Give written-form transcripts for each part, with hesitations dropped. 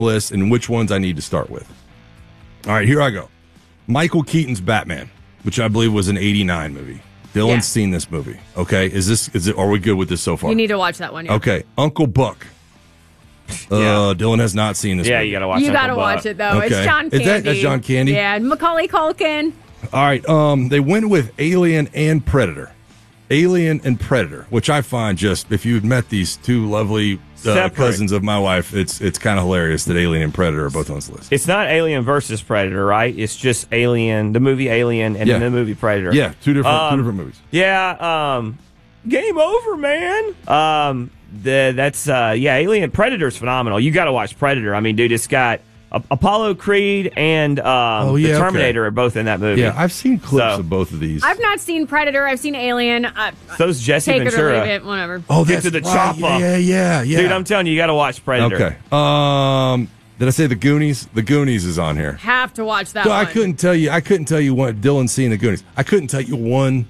list and which ones I need to start with. All right, here I go. Michael Keaton's Batman, which I believe was an 89 movie. Dylan's seen this movie. Okay, are we good with this so far? You need to watch that one. Yeah. Okay, Uncle Buck. Dylan has not seen this movie. Yeah, you gotta watch. You gotta watch it though. Okay. It's John Candy. That's John Candy. Yeah, and Macaulay Culkin. All right, they went with Alien and Predator. Alien and Predator, which I find just, if you've met these two lovely cousins of my wife, it's kind of hilarious that Alien and Predator are both on this list. It's not Alien versus Predator, right? It's just Alien, the movie Alien, and then the movie Predator. Yeah, two different movies. Yeah, game over, man. Alien Predator's phenomenal. You got to watch Predator. I mean, dude, it's got Apollo Creed and the Terminator are both in that movie. Yeah, I've seen clips of both of these. I've not seen Predator. I've seen Alien. So's Jesse take Ventura. It or leave it, whatever. Oh, Get to the right. chopper. Yeah. Dude, I'm telling you, you got to watch Predator. Okay. Did I say The Goonies? The Goonies is on here. Have to watch that So one. I couldn't tell you what Dylan's seen The Goonies. I couldn't tell you one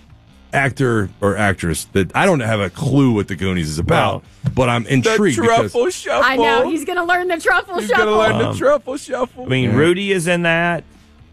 actor or actress that I don't have a clue what The Goonies is about, but I'm intrigued. The truffle shuffle. I know he's gonna learn the truffle He's shuffle. gonna learn the truffle shuffle. I mean, Rudy is in that.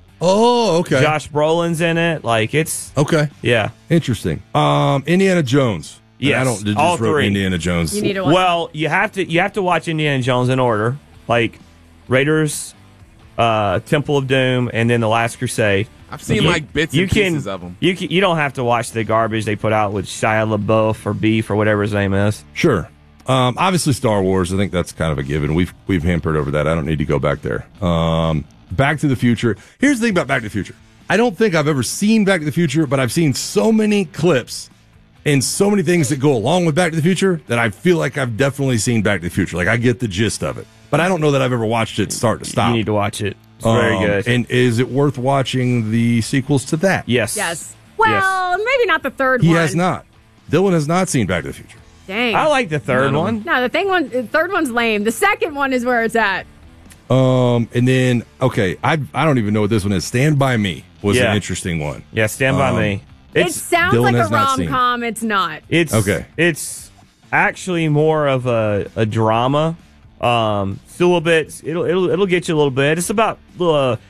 Oh, okay. Josh Brolin's in it. Like, it's Okay. yeah. Interesting. Indiana Jones. Yes, I don't just all wrote three. Indiana Jones. You need to watch. Well, you have to watch Indiana Jones in order, like Raiders, Temple of Doom, and then The Last Crusade. I've seen like bits and pieces of them. You don't have to watch the garbage they put out with Shia LaBeouf or Beef or whatever his name is. Sure. Obviously, Star Wars. I think that's kind of a given. We've hampered over that. I don't need to go back there. Back to the Future. Here's the thing about Back to the Future. I don't think I've ever seen Back to the Future, but I've seen so many clips and so many things that go along with Back to the Future that I feel like I've definitely seen Back to the Future. Like, I get the gist of it, but I don't know that I've ever watched it start to stop. You need to watch it. It's very good. And is it worth watching the sequels to that? Yes. Well, maybe not the third He one. has not. Dylan has not seen Back to the Future. Dang. I like the third one. No, the third one's lame. The second one is where it's at. And then, okay, I don't even know what this one is. Stand By Me was an interesting one. Yeah, Stand By Me. It sounds Dylan like a has not seen it. rom-com. It's not. It's Okay. It's actually more of a drama. Still a bit. It'll get you a little bit. It's about Like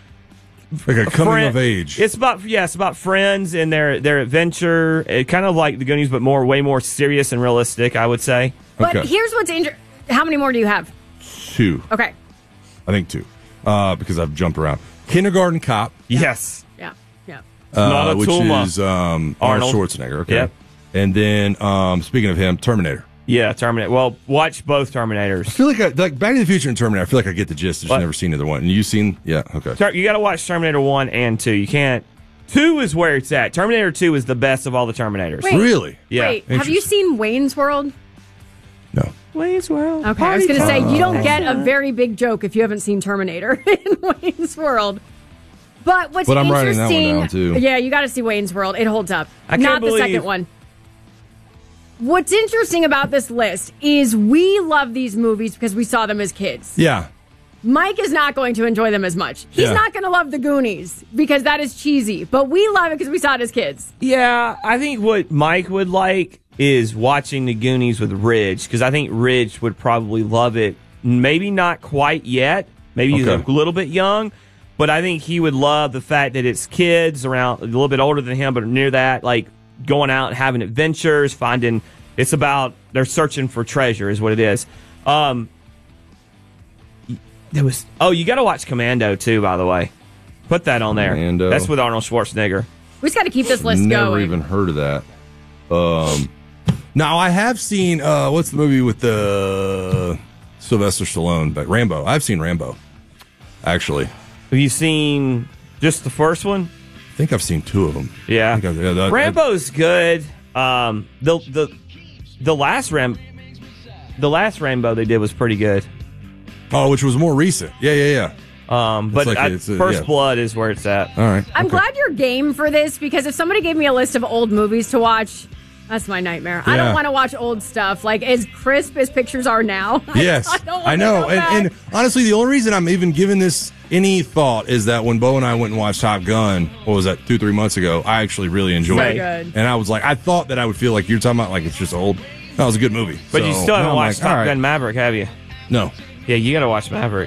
a coming of age. It's about friends and their adventure. Kind of like the Goonies, but way more serious and realistic, I would say. But Okay. here's what's interesting. How many more do you have? 2. Okay. I think 2. Because I've jumped around. Kindergarten Cop, Yes. Yeah. which Tuma. is Arnold Arnold. Schwarzenegger. Okay. Yep. And then, speaking of him, Terminator. Yeah, Terminator. Well, watch both I Terminators. feel like Back to the Future and Terminator, I feel like I get the gist. I've just What? never seen either one. And you seen? Yeah, okay. You got to watch Terminator 1 and 2. You can't. 2 is where it's at. Terminator 2 is the best of all the Terminators. Wait. Really? Yeah. Wait, have you Interesting. seen Wayne's World? No. Wayne's World. Okay, I was going to say, you don't get a very big joke if you haven't seen Terminator in Wayne's World. But what's But I'm interesting... writing that one down, too. Yeah, you got to see Wayne's World. It holds up. I can't Not the believe- second one. What's interesting about this list is we love these movies because we saw them as kids. Yeah. Mike is not going to enjoy them as much. He's Yeah. not going to love The Goonies because that is cheesy. But we love it because we saw it as kids. Yeah, I think what Mike would like is watching the Goonies with Ridge, because I think Ridge would probably love it. Maybe not quite yet. Maybe he's a Okay. little bit young, but I think he would love the fact that it's kids around a little bit older than him, but near that, like going out and having adventures, finding. It's about they're searching for treasure, is what it is. You got to watch Commando too, by the way. Put that on there. Commando. That's with Arnold Schwarzenegger. We just got to keep this list Never going. even heard of that. Now, I have seen, what's the movie with the Sylvester Stallone? But Rambo. I've seen Rambo, actually. Have you seen just the first one? I think I've seen 2 of them. Yeah. Rambo's good. The last Rambo they did was pretty good. Oh, which was more recent. Yeah. But like First Blood is where it's at. All right. I'm okay. glad you're game for this because if somebody gave me a list of old movies to watch, that's my nightmare. I Yeah. don't want to watch old stuff. Like, as crisp as pictures are now. Yes, I know. And honestly, the only reason I'm even giving this any thought is that when Bo and I went and watched Top Gun, what was that, 2-3 months ago, I actually really enjoyed So it. good. And I was like, I thought that I would feel like you're talking about like it's just old. That was a good movie. But So, you still haven't now I'm watched like, all Top right. Gun Maverick, have you? No. Yeah, you got to watch Maverick.